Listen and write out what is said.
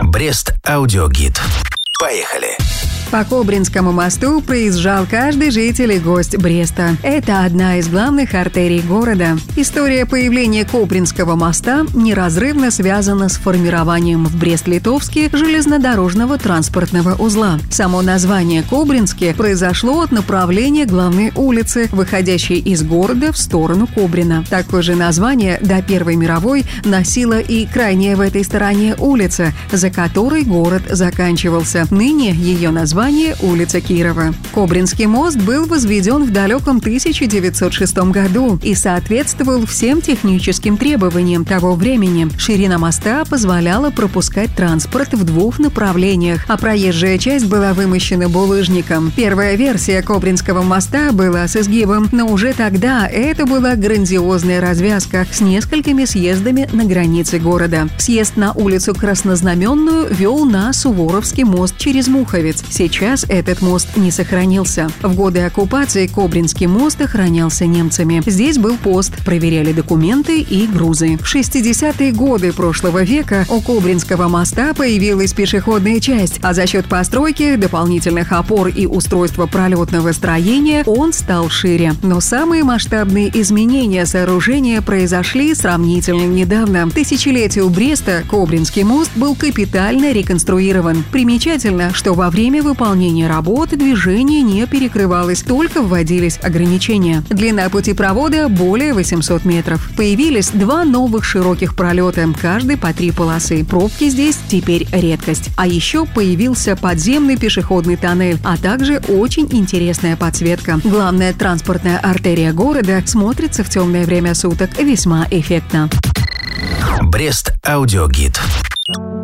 Брест аудиогид. Поехали! По Кобринскому мосту проезжал каждый житель и гость Бреста. Это одна из главных артерий города. История появления Кобринского моста неразрывно связана с формированием в Брест-Литовске железнодорожного транспортного узла. Само название Кобринский произошло от направления главной улицы, выходящей из города в сторону Кобрина. Такое же название до Первой мировой носила и крайняя в этой стороне улица, за которой город заканчивался. Ныне ее название улица Кирова. Кобринский мост был возведен в далеком 1906 году и соответствовал всем техническим требованиям того времени. Ширина моста позволяла пропускать транспорт в двух направлениях, а проезжая часть была вымощена булыжником. Первая версия Кобринского моста была с изгибом, но уже тогда это была грандиозная развязка с несколькими съездами на границе города. Съезд на улицу Краснознаменную вел на Суворовский мост через Муховец. Сейчас этот мост не сохранился. В годы оккупации Кобринский мост охранялся немцами. Здесь был пост, проверяли документы и грузы. В 60-е годы прошлого века у Кобринского моста появилась пешеходная часть, а за счет постройки, дополнительных опор и устройства пролетного строения он стал шире. Но самые масштабные изменения сооружения произошли сравнительно недавно. К тысячелетию Бреста Кобринский мост был капитально реконструирован. Примечательно, что во время выполнения работы движение не перекрывалось, только вводились ограничения. Длина путепровода более 800 метров. Появились два новых широких пролета, каждый по 3 полосы. Пробки здесь теперь редкость. А еще появился подземный пешеходный тоннель, а также очень интересная подсветка. Главная транспортная артерия города смотрится в темное время суток весьма эффектно. Брест аудиогид.